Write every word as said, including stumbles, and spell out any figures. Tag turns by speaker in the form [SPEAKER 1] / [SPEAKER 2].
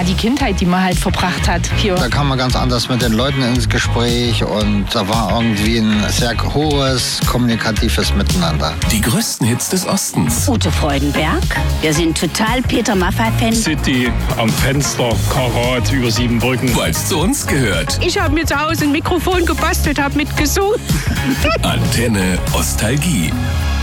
[SPEAKER 1] ja, die Kindheit, die man halt verbracht hat hier.
[SPEAKER 2] Da kam man ganz anders mit den Leuten ins Gespräch und da war irgendwie ein sehr hohes kommunikatives Miteinander.
[SPEAKER 3] Die größten Hits des Ostens.
[SPEAKER 4] Ute Freudenberg. Wir sind total Peter Maffay-Fan.
[SPEAKER 5] City am Fenster, Karat über Siebenbrücken.
[SPEAKER 3] Weil es zu uns gehört.
[SPEAKER 6] Ich habe mir zu Hause ein Mikrofon gebastelt, habe mitgesungen.
[SPEAKER 3] Antenne Ostalgie.